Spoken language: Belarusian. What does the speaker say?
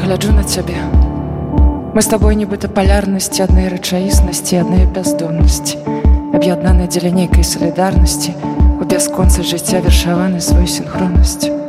гляджу на цябе. Мы з табой нібыта палярнасці аднай рэчаіснасці, аднай бяздоннасці, аб'яднаны дзеля нейкай салідарнасці, у бясконцы жыцця вершаваны сваю сінхроннасць.